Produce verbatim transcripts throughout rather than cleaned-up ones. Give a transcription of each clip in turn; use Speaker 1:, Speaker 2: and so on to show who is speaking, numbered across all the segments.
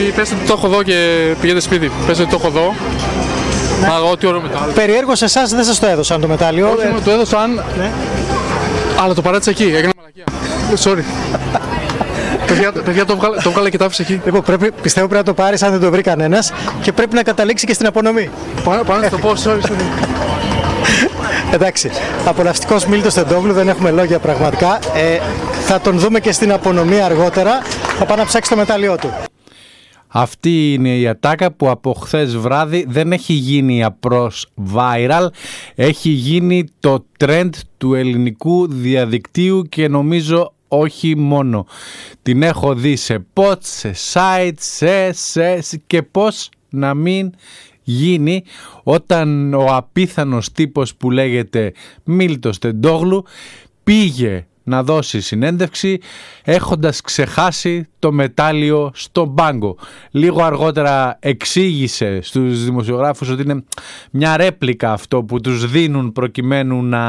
Speaker 1: Πες ότι το έχω δω και πηγαίνετε σπίτι. Πες ότι το έχω δω. Ναι. Μα ό,τι ωραίο μετάλλιο.
Speaker 2: Περιέργως εσάς δεν σας το έδωσαν το μετάλλιο.
Speaker 1: Όχι, ε... το έδωσαν. Ναι. Αλλά το παράτησα εκεί. Έκανα μαλακία. Sorry. παιδιά, παιδιά το, βγάλε, το βγάλε και το άφησε εκεί.
Speaker 2: Λοιπόν, πρέπει, πιστεύω πρέπει να το πάρεις αν δεν το βρει κανένας και πρέπει να καταλήξει και στην απονομή.
Speaker 1: Πάμε να το πω, sorry, sorry.
Speaker 2: Εντάξει, απολαυστικός Μίλτος Τεντόγλου, δεν έχουμε λόγια πραγματικά. Ε, θα τον δούμε και στην απονομή αργότερα. Θα πάει να ψάξει το μετάλλιό του.
Speaker 3: Αυτή είναι η ατάκα που από χθες βράδυ δεν έχει γίνει απλώς viral, έχει γίνει το trend του ελληνικού διαδικτύου και νομίζω όχι μόνο. Την έχω δει σε pods, σε sites, σε, σε, σε και πώς να μην γίνει όταν ο απίθανος τύπος που λέγεται Μίλτος Τεντόγλου πήγε να δώσει συνέντευξη έχοντας ξεχάσει το μετάλλιο στον πάγκο. Λίγο αργότερα εξήγησε στους δημοσιογράφους ότι είναι μια ρέπλικα αυτό που τους δίνουν προκειμένου να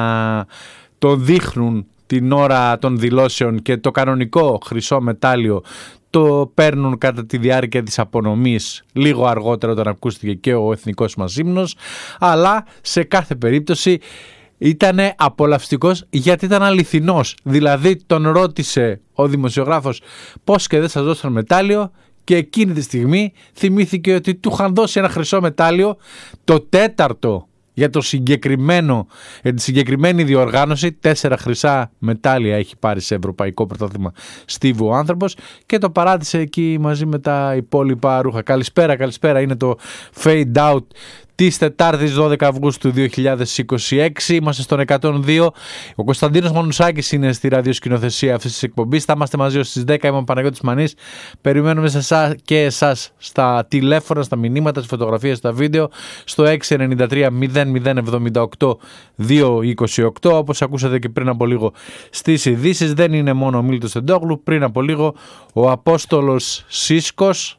Speaker 3: το δείχνουν την ώρα των δηλώσεων και το κανονικό χρυσό μετάλλιο το παίρνουν κατά τη διάρκεια της απονομής λίγο αργότερα όταν ακούστηκε και ο εθνικός μας ύμνος, αλλά σε κάθε περίπτωση ήτανε απολαυστικός γιατί ήταν αληθινός. Δηλαδή τον ρώτησε ο δημοσιογράφος πώς και δεν σας δώσαν μετάλλιο και εκείνη τη στιγμή θυμήθηκε ότι του είχαν δώσει ένα χρυσό μετάλλιο, το τέταρτο για, το συγκεκριμένο, για τη συγκεκριμένη διοργάνωση. Τέσσερα χρυσά μετάλλια έχει πάρει σε ευρωπαϊκό πρωτάθλημα Στίβου ο άνθρωπος και το παράτησε εκεί μαζί με τα υπόλοιπα ρούχα. Καλησπέρα, καλησπέρα. Είναι το Fade Out της Τετάρτης δώδεκα Αυγούστου δύο χιλιάδες είκοσι έξι. Είμαστε στον εκατόν δύο. Ο Κωνσταντίνος Μανουσάκης είναι στη ραδιοσκηνοθεσία αυτής της εκπομπής. Θα είμαστε μαζί ως τις δέκα. Είμαι ο Παναγιώτης Μανής. Περιμένουμε σε εσάς και εσάς στα τηλέφωνα, στα μηνύματα, στις φωτογραφίες, στα βίντεο στο έξι εννιά τρία μηδέν μηδέν εβδομήντα οκτώ διακόσια είκοσι οκτώ. Όπως ακούσατε και πριν από λίγο στις ειδήσεις, δεν είναι μόνο ο Μίλτος Τεντόγλου. Πριν από λίγο ο Απόστολος Σίσκος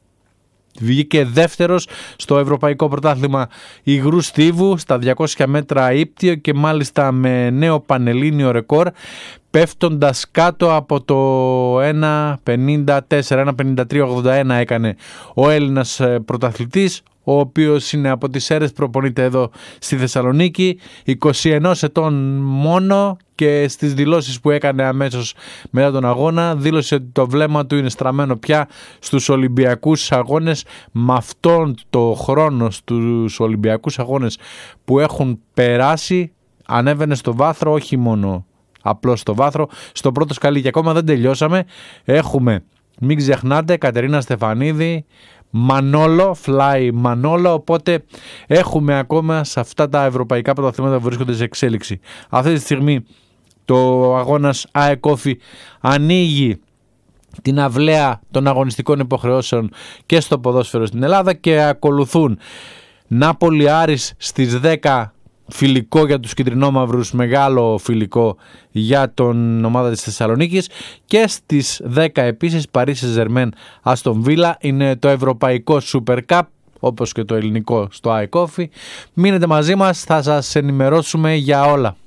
Speaker 3: βγήκε δεύτερος στο Ευρωπαϊκό Πρωτάθλημα Υγρού Στίβου στα διακόσια μέτρα ύπτιο και μάλιστα με νέο πανελλήνιο ρεκόρ, πέφτοντας κάτω από το ένα πενήντα τέσσερα, ένα πενήντα τρία ογδόντα ένα έκανε ο Έλληνας πρωταθλητής, ο οποίος είναι από τις ΣΕΡΕΣ, προπονείται εδώ στη Θεσσαλονίκη, είκοσι ένα ετών μόνο, και στις δηλώσεις που έκανε αμέσως μετά τον αγώνα δήλωσε ότι το βλέμμα του είναι στραμμένο πια στους Ολυμπιακούς Αγώνες. Με αυτόν το χρόνο στους Ολυμπιακούς Αγώνες που έχουν περάσει ανέβαινε στο βάθρο, όχι μόνο απλώς στο βάθρο, στο πρώτο σκαλί, και ακόμα δεν τελειώσαμε. Έχουμε, μην ξεχνάτε, Κατερίνα Στεφανίδη, Μανόλο, Fly Μανόλο, οπότε έχουμε ακόμα σε αυτά τα ευρωπαϊκά πρωταθλήματα που βρίσκονται σε εξέλιξη. Αυτή τη στιγμή το αγώνας ΑΕΚ Όφη ανοίγει την αυλαία των αγωνιστικών υποχρεώσεων και στο ποδόσφαιρο στην Ελλάδα και ακολουθούν Νάπολη Άρης στις δέκα, φιλικό για τους κυτρινόμαυρους, μεγάλο φιλικό για τον ομάδα της Θεσσαλονίκης, και στις δέκα επίσης Παρίσι Ζερμέν Αστον Βίλα. Είναι το ευρωπαϊκό Super Cup, όπως και το ελληνικό στο ΑΕΚ Όφη. Μείνετε μαζί μας, θα σας ενημερώσουμε για όλα.